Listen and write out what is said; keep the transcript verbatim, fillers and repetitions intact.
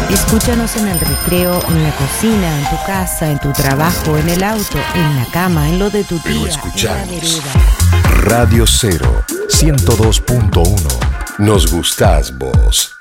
Escúchanos en el recreo, en la cocina, en tu casa, en tu trabajo, en el auto, en la cama, en lo de tu tía, Pero en la escuchanos. vereda. Radio Cero, ciento dos punto uno. Nos gustás vos.